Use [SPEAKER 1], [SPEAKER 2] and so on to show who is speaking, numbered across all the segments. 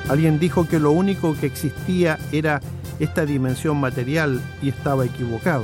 [SPEAKER 1] Alguien dijo que lo único que existía era esta dimensión material y estaba equivocado.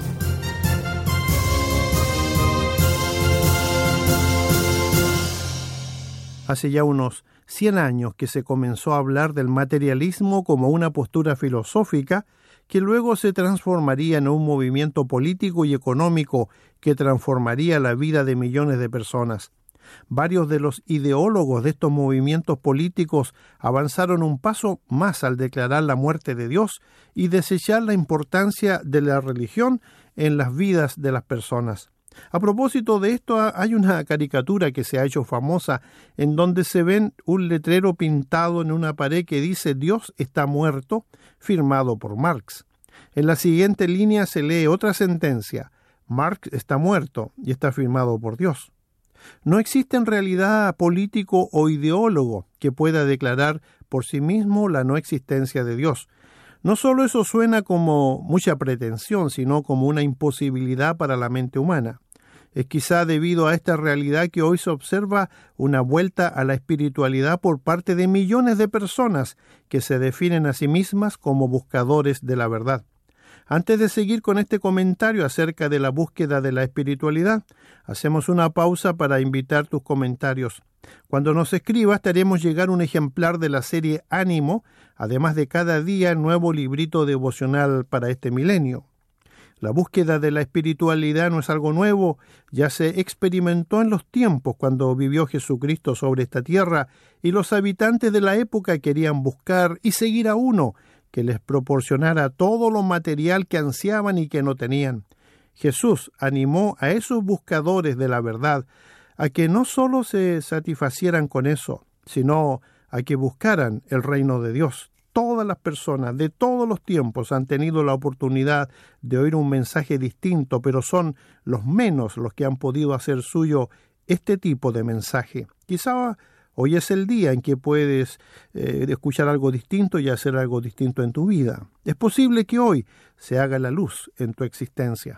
[SPEAKER 1] Hace ya unos 100 años que se comenzó a hablar del materialismo como una postura filosófica que luego se transformaría en un movimiento político y económico que transformaría la vida de millones de personas. Varios de los ideólogos de estos movimientos políticos avanzaron un paso más al declarar la muerte de Dios y desechar la importancia de la religión en las vidas de las personas. A propósito de esto, hay una caricatura que se ha hecho famosa en donde se ven un letrero pintado en una pared que dice «Dios está muerto», firmado por Marx. En la siguiente línea se lee otra sentencia «Marx está muerto» y está firmado por Dios. No existe en realidad político o ideólogo que pueda declarar por sí mismo la no existencia de Dios. No solo eso suena como mucha pretensión, sino como una imposibilidad para la mente humana. Es quizá debido a esta realidad que hoy se observa una vuelta a la espiritualidad por parte de millones de personas que se definen a sí mismas como buscadores de la verdad. Antes de seguir con este comentario acerca de la búsqueda de la espiritualidad, hacemos una pausa para invitar tus comentarios. Cuando nos escribas te haremos llegar un ejemplar de la serie Ánimo, además de cada día nuevo librito devocional para este milenio. La búsqueda de la espiritualidad no es algo nuevo, ya se experimentó en los tiempos cuando vivió Jesucristo sobre esta tierra y los habitantes de la época querían buscar y seguir a uno que les proporcionara todo lo material que ansiaban y que no tenían. Jesús animó a esos buscadores de la verdad a que no solo se satisfacieran con eso, sino a que buscaran el reino de Dios. Todas las personas de todos los tiempos han tenido la oportunidad de oír un mensaje distinto, pero son los menos los que han podido hacer suyo este tipo de mensaje. Quizá hoy es el día en que puedes escuchar algo distinto y hacer algo distinto en tu vida. Es posible que hoy se haga la luz en tu existencia.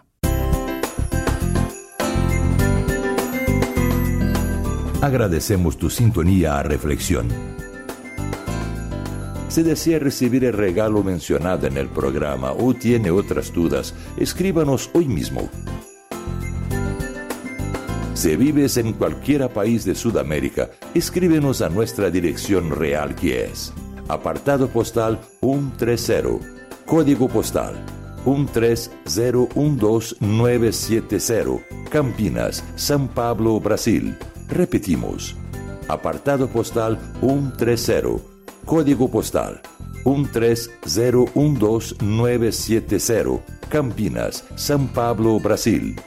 [SPEAKER 2] Agradecemos tu sintonía a Reflexión. Si desea recibir el regalo mencionado en el programa o tiene otras dudas, escríbanos hoy mismo. Si vives en cualquier país de Sudamérica, escríbenos a nuestra dirección real que es apartado postal 130, código postal 13012970, Campinas, São Paulo, Brasil. Repetimos, apartado postal 130, código postal 13012970, Campinas, São Paulo, Brasil.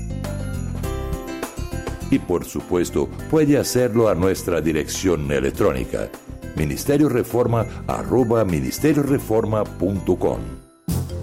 [SPEAKER 2] Y por supuesto, puede hacerlo a nuestra dirección electrónica, ministerioreforma@ministerioreforma.com.